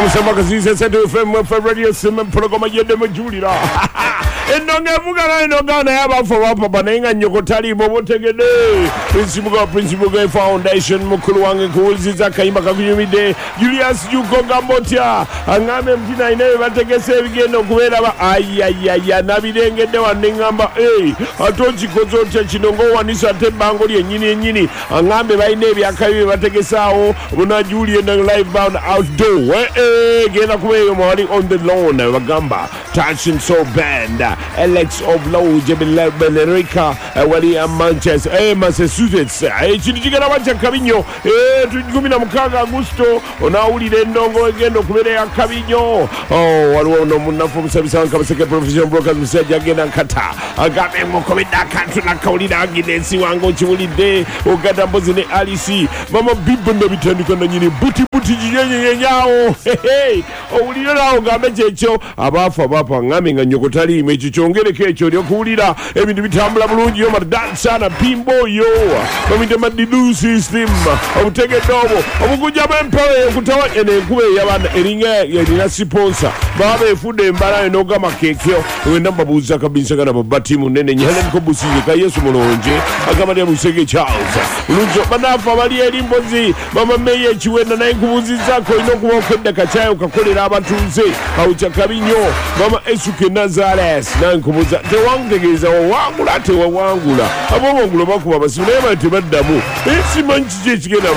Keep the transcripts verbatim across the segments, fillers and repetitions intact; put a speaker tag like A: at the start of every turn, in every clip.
A: Kusema kazize setu F M F M radio sim program yende mjulira. Endonge vugana endongana yabafu bapapa nainga nyokotali bobotegede. Principal Principal Foundation mukulu wange kuuliza kayimba kakunyumide Julius Juko Gambotia angame mtina inewe bategese ebigendo kubera ba ayayaya nabirengede wanengamba eh atochi kozote chinongo wanisa tebango lye nyini nyini angambe baine byakabibe bategesawo buna Julius na live bound outdoor eh eh gena kubeyo mwali on the lawn bagamba touching so band Alex of Low Jebel Benerica wali Manchester eh Massachusetts eh chirichigana bacha kabinyo eh tujumi na mukaga Augusto onaulire ndongo egendo kubere ya kabinyo oh waliwo no munafu musabisa nkabaseke professional brokers musaje agenda nkata agabe mukobeda kantu na kaulira aginesi wango chiwulide ogada mbozi ne Alice mama bibo ndo bitandika na nyini buti buti jinyenye nyao hey owulire nawo gambe checho abafu abafu ngame nga nyokotali imechi chongere kecho lyo kuulira ebintu bitambula bulungi yo madansa na pimbo yo baminde madilu system obutegedobo obukuja bempewe kutawa ene nkube yabana eringa yalina sponsor baba efude embala enoga makekyo wenda mbabuza kabisa kana babati munene nyane nkobusinye ka Yesu mulonje akamali abusege Charles lunjo banafa bali elimbozi mama meye chiwenda naye nkubuziza ko inokuba okwedda kachayo kakolera abatunze awucha kabinyo mama Esuke Nazareth na nkubuza tewangegeeza wangula te wangula abo bongulo bakuba basinema tebaddamu esimanchi chekigenda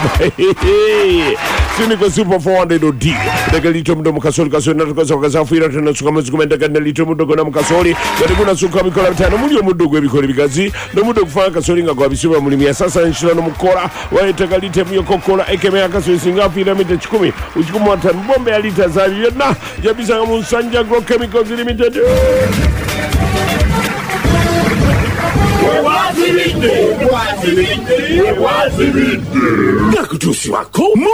A: Cynical Super four hundred O D daga lito mudo mukasoli kasoli natukoza wakazafira tena suka muzigumenda kana lito mudo gona mukasoli gati kuna suka mikola bitano muli omudo gwebikole bigazi no mudo kufanga kasoli nga kwa bisuba mulimi ya sasa nshira no mukola waetaga lite myo kokola ekeme akasoli singa fira mita chikumi uchikumu wata mbombe ya lita za yena jabisa nga Musanja Agro Chemicals Limited Wazibinde Wazibinde Wazibinde Nakutusi wako